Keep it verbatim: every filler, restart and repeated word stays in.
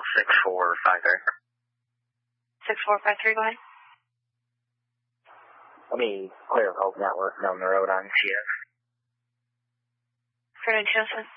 six four five three. six four five three, go ahead. Let me clear Hope Network down the road on T S. Credentials.